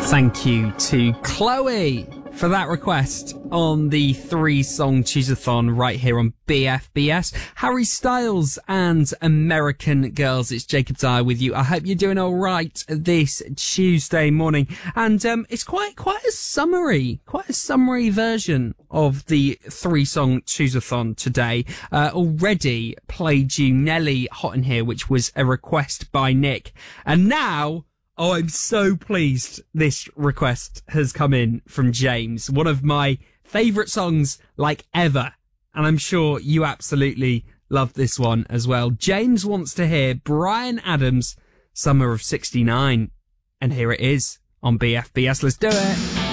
Thank you to Chloe for that request on the 3-song Chooseathon right here on BFBS. Harry Styles and American Girls. It's Jacob Dyer with you. I hope you're doing all right this Tuesday morning. And it's quite a summery version of the 3-song Chooseathon today. Already played you Nelly Hot in Here, which was a request by Nick. And now, oh, I'm so pleased this request has come in from James. One of my favourite songs like ever. And I'm sure you absolutely love this one as well. James wants to hear Bryan Adams' Summer of '69. And here it is on BFBS. Let's do it.